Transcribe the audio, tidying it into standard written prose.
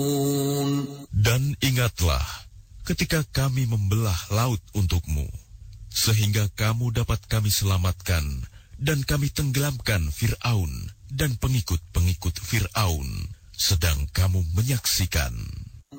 Dan ingatlah ketika kami membelah laut untukmu, sehingga kamu dapat kami selamatkan, dan kami tenggelamkan Fir'aun dan pengikut-pengikut Fir'aun, sedang kamu menyaksikan.